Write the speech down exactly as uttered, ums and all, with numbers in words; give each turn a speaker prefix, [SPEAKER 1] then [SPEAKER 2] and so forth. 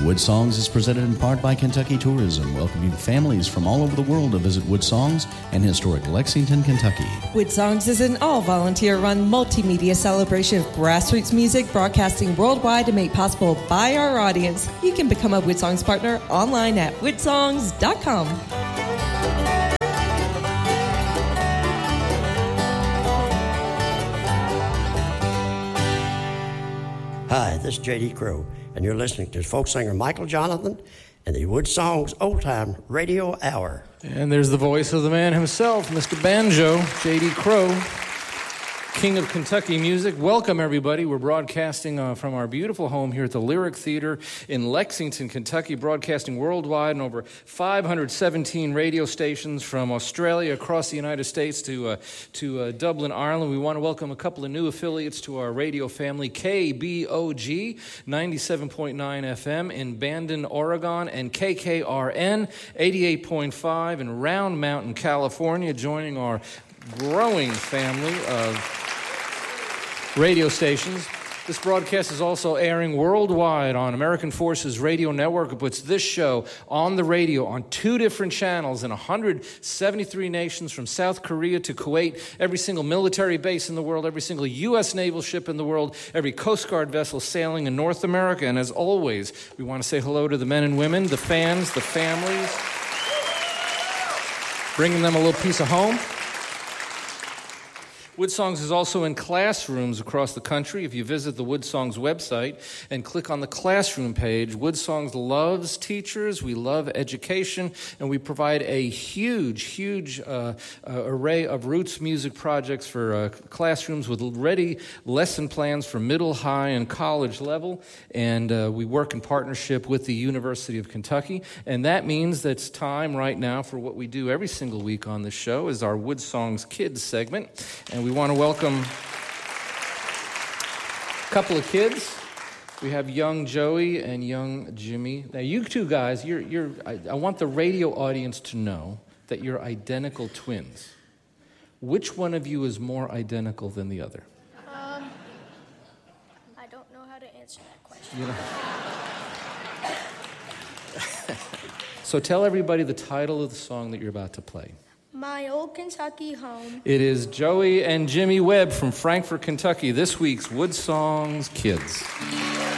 [SPEAKER 1] Wood Songs is presented in part by Kentucky Tourism, welcoming families from all over the world to visit Wood Songs and historic Lexington, Kentucky.
[SPEAKER 2] Wood Songs is an all-volunteer-run multimedia celebration of grassroots music broadcasting worldwide and made possible by our audience. You can become a Wood Songs partner online at wood songs dot com.
[SPEAKER 3] Hi, this is J D. Crowe, and you're listening to folk singer Michael Jonathan and the Wood Songs Old Time Radio Hour.
[SPEAKER 4] And there's the voice of the man himself, Mister Banjo, J D. Crowe, King of Kentucky music. Welcome, everybody. We're broadcasting uh, from our beautiful home here at the Lyric Theater in Lexington, Kentucky, broadcasting worldwide in over five hundred seventeen radio stations from Australia across the United States to uh, to uh, Dublin, Ireland. We want to welcome a couple of new affiliates to our radio family, K B O G, ninety-seven point nine F M in Bandon, Oregon, and K K R N, eighty-eight point five in Round Mountain, California, joining our growing family of radio stations. This broadcast is also airing worldwide on American Forces Radio Network. It puts this show on the radio on two different channels in one hundred seventy-three nations, from South Korea to Kuwait, every single military base in the world, every single U S naval ship in the world, every Coast Guard vessel sailing in North America. And as always, we want to say hello to the men and women, the fans, the families, bringing them a little piece of home. Wood Songs is also in classrooms across the country. If you visit the Wood Songs website and click on the classroom page, Wood Songs loves teachers, we love education, and we provide a huge, huge uh, uh, array of roots music projects for uh, classrooms with ready lesson plans for middle, high, and college level. And uh, we work in partnership with the University of Kentucky. And that means that it's time right now for what we do every single week on this show is our Wood Songs Kids segment. And we want to welcome a couple of kids. We have young Joey and young Jimmy. Now, you two guys, you're, you're, I, I want the radio audience to know that you're identical twins. Which one of you is more identical than the other?
[SPEAKER 5] Um, I don't know how to answer that question.
[SPEAKER 4] You know? So tell everybody the title of the song that you're about to play.
[SPEAKER 5] My Old Kentucky Home.
[SPEAKER 4] It is Joey and Jimmy Webb from Frankfort, Kentucky, this week's Wood Songs Kids.